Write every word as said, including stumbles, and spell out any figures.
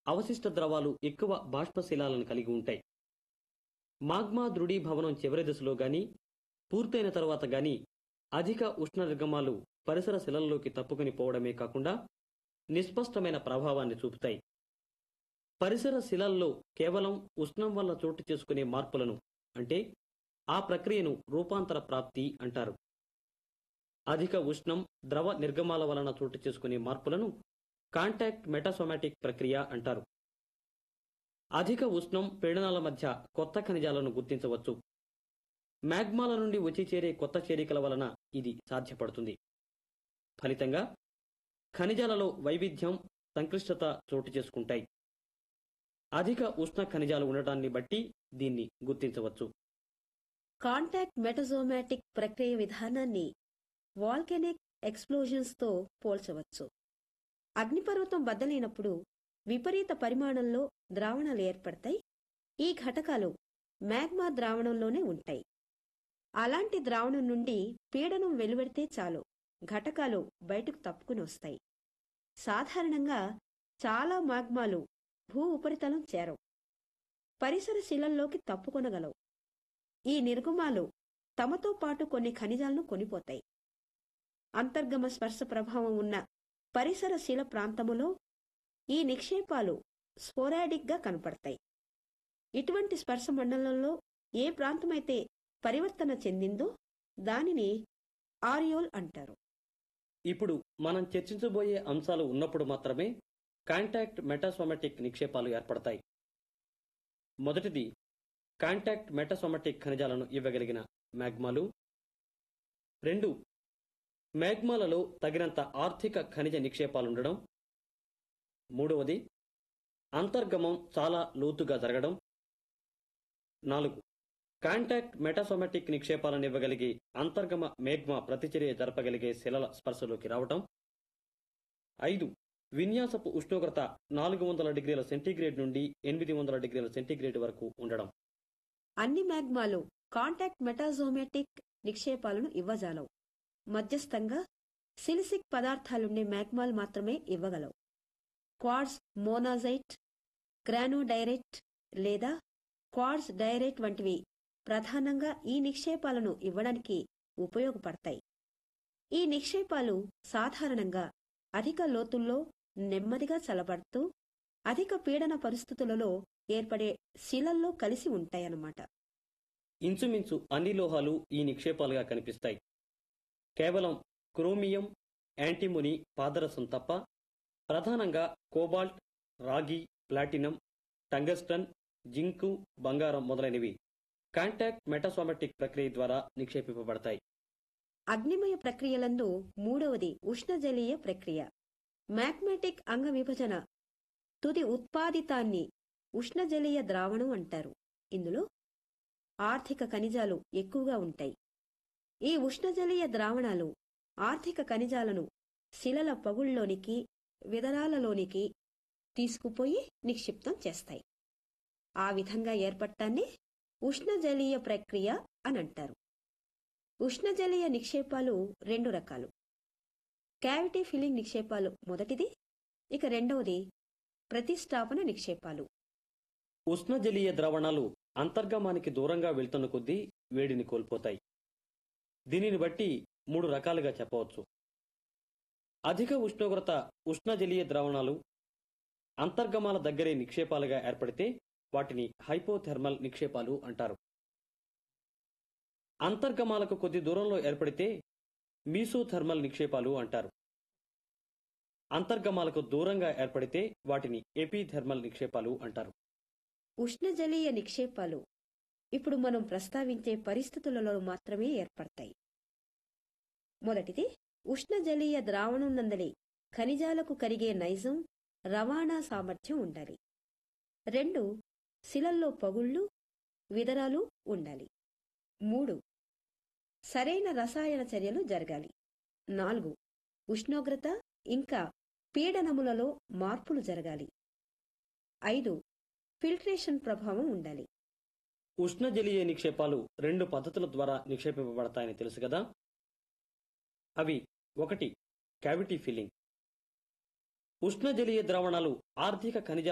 అవశిష్ట ద్రవాలు ఎక్కువ బాష్పశిలాలను కలిగి ఉంటాయి. మాగ్మా దృఢీభవనం చివరి దశలో గాని, పూర్తయిన తరువాత గాని అధిక ఉష్ణ నిర్గమాలు పరిసర శిలల్లోకి తప్పుకొని పోవడమే కాకుండా నిస్పష్టమైన ప్రభావాన్ని చూపుతాయి. పరిసర శిలల్లో కేవలం ఉష్ణం వల్ల చోటు చేసుకునే మార్పులను, అంటే ఆ ప్రక్రియను రూపాంతర ప్రాప్తి అంటారు. అధిక ఉష్ణం ద్రవ నిర్గమాల వలన చోటు చేసుకునే మార్పులను కాంటాక్ట్ మెటాసోమాటిక్ ప్రక్రియ అంటారు. అధిక ఉష్ణం పీడనాల మధ్య కొత్త ఖనిజాలను గుర్తించవచ్చు. మ్యాగ్మాల నుండి వచ్చి చేరే కొత్త చేరికల వలన ఇది సాధ్యపడుతుంది. ఫలితంగా ఖనిజాలలో వైవిధ్యం, సంక్లిష్టత చోటు చేసుకుంటాయి. అధిక ఉష్ణ ఖనిజాలు ఉండటాన్ని బట్టి దీన్ని గుర్తించవచ్చు. కాంటాక్ట్ మెటాసోమాటిక్ ప్రక్రియ విధానాన్ని వాల్కెనిక్ ఎక్స్ప్లోజన్స్ తో పోల్చవచ్చు. అగ్నిపర్వతం బద్దలైనప్పుడు విపరీత పరిమాణంలో ద్రావణాలు ఏర్పడతాయి. ఈ ఘటకాలు మ్యాగ్మా ద్రావణంలోనే ఉంటాయి. అలాంటి ద్రావణం నుండి పీడనం వెలువడితే చాలు ఘటకాలు బయటకు తప్పుకుని వస్తాయి. సాధారణంగా చాలా మాగ్మాలు భూ ఉపరితలం చేరవు, పరిసర శిలల్లోకి తప్పుకొనగలవు. ఈ నిర్గమాలు తమతో పాటు కొన్ని ఖనిజాలను కొనిపోతాయి. అంతర్గమ స్పర్శ ప్రభావం ఉన్న పరిసర శిల ప్రాంతములో ఈ నిక్షేపాలు స్పోరాడిక్ గా కనపడతాయి. ఇటువంటి స్పర్శ మండలంలో ఏ ప్రాంతమైతే పరివర్తన చెందిందో దానిని ఆరియోల్ అంటారు. ఇప్పుడు మనం చర్చించబోయే అంశాలు ఉన్నప్పుడు మాత్రమే కాంటాక్ట్ మెటాసోమాటిక్ నిక్షేపాలు ఏర్పడతాయి. మొదటిది కాంటాక్ట్ మెటాసోమాటిక్ ఖనిజాలను ఇవ్వగలిగిన మ్యాగ్మాలు. రెండు, మ్యాగ్మాలలో తగినంత ఆర్థిక ఖనిజ నిక్షేపాలుండడం. మూడవది, అంతర్గమం చాలా లోతుగా జరగడం. నాలుగు, కాంటాక్ట్ మెటాసోమాటిక్ నిక్షేపాలను ఇవ్వగలిగే అంతర్గమ మేగ్మా ప్రతిచర్య జరపగలిగే శిలల స్పర్శలోకి రావటం. ఐదు, విన్యాసపు ఉష్ణోగ్రత నాలుగు వందల డిగ్రీల సెంటీగ్రేడ్ నుండి ఎనిమిది వందల డిగ్రీల సెంటీగ్రేడ్ వరకు ఉండడం. అన్ని మ్యాగ్మాలు కాంటాక్ట్ మెటాసోమాటిక్ నిక్షేపాలను ఇవ్వజాలవు. మధ్యస్థంగా సిలిసిక్ పదార్థాలుండే మ్యాగ్మాలు మాత్రమే ఇవ్వగలవు. క్వార్ట్జ్ మోనాజైట్, గ్రానోడైరైట్ లేదా క్వార్ట్జ్ డైరైట్ వంటివి ప్రధానంగా ఈ నిక్షేపాలను ఇవ్వడానికి ఉపయోగపడతాయి. ఈ నిక్షేపాలు సాధారణంగా అధిక లోతుల్లో నెమ్మదిగా చల్లబడుతూ అధిక పీడన పరిస్థితులలో ఏర్పడే శిలల్లో కలిసి ఉంటాయన్నమాట. ఇంచుమించు అన్ని లోహాలు ఈ నిక్షేపాలుగా కనిపిస్తాయి. కేవలం క్రోమియం, యాంటిమోనీ పాదరసం తప్ప ప్రధానంగా కోబాల్ట్, రాగి, ప్లాటినం, టంగస్టన్, జింకు, బంగారం మొదలైనవి కాంటాక్ట్ మెటాసోమాటిక్ ప్రక్రియ ద్వారా నిక్షేపింపబడతాయి. అగ్నిమయ ప్రక్రియలందు మూడవది ఉష్ణజలీయ ప్రక్రియ. మ్యాగ్మాటిక్ అంగ విభజన తుది ఉత్పాదితాన్ని ఉష్ణజలీయ ద్రావణం అంటారు. ఇందులో ఆర్థిక ఖనిజాలు ఎక్కువగా ఉంటాయి. ఈ ఉష్ణజలీయ ద్రావణాలు ఆర్థిక ఖనిజాలను శిలల పగుళ్లోనికి, విదరాలలోనికి తీసుకుపోయి నిక్షిప్తం చేస్తాయి. ఆ విధంగా ఏర్పడటాన్ని ఉష్ణజలీయ ప్రక్రియ అనంటారు. ఉష్ణజలీయ నిక్షేపాలు రెండు రకాలు. క్యావిటీ ఫిల్లింగ్ నిక్షేపాలు మొదటిది, ఇక రెండవది ప్రతిష్టాపన నిక్షేపాలు. ఉష్ణజలీయ ద్రావణాలు అంతర్గమానికి దూరంగా వెళ్తున్న కొద్దీ వేడిని కోల్పోతాయి. దీనిని బట్టి మూడు రకాలుగా చెప్పవచ్చు. అధిక ఉష్ణోగ్రత ఉష్ణజలీయ ద్రావణాలు అంతర్గమాల దగ్గరే నిక్షేపాలుగా ఏర్పడితే వాటిని హైపోథెర్మల్ నిక్షేపాలు అంటారు. అంతర్గమాలకు కొద్ది దూరంలో ఏర్పడితే మీసోథెర్మల్ నిక్షేపాలు అంటారు. అంతర్గమాలకు దూరంగా ఏర్పడితే వాటిని ఎపిథెర్మల్ నిక్షేపాలు అంటారు. ఉష్ణజలీయ నిక్షేపాలు ఇప్పుడు మనం ప్రస్తావించే పరిస్థితులలో మాత్రమే ఏర్పడతాయి. మొదటిది, ఉష్ణజలీయ ద్రావణం నందలి ఖనిజాలకు కరిగే నైజం, రవాణా సామర్థ్యం ఉండాలి. రెండు, శిలల్లో పగుళ్లు, విదరాలు ఉండాలి. మూడు, సరైన రసాయన చర్యలు జరగాలి. నాలుగు, ఉష్ణోగ్రత ఇంకా పీడనములలో మార్పులు జరగాలి. ఐదు, ఫిల్ట్రేషన్ ప్రభావం ఉండాలి. ఉష్ణజలీయ నిక్షేపాలు రెండు పద్ధతుల ద్వారా నిక్షేపింపబడతాయని తెలుసు కదా. అవి ఒకటి, క్యావిటీ ఫిల్లింగ్. ఉష్ణజలీయ ద్రావణాలు ఆర్థిక ఖనిజ